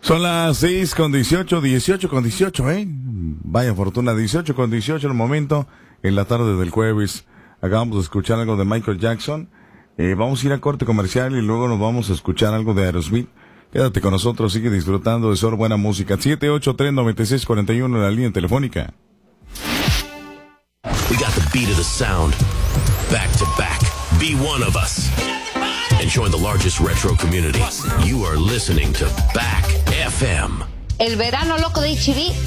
Son las 6:18, Vaya fortuna, 18:18 el momento, en la tarde del jueves. Acabamos de escuchar algo de Michael Jackson. Vamos a ir a corte comercial y luego nos vamos a escuchar algo de Aerosmith. Quédate con nosotros, sigue disfrutando de solo buena música. 783-9641 en la línea telefónica. We got the beat of the sound. Back to back. Be one of us. And join the largest retro community. You are listening to Back FM. El verano loco de HB